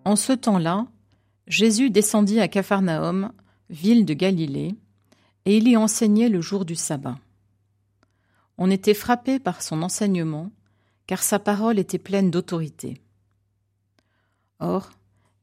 En ce temps-là, Jésus descendit à Capharnaüm, ville de Galilée, et il y enseignait le jour du sabbat. On était frappé par son enseignement, car sa parole était pleine d'autorité. Or,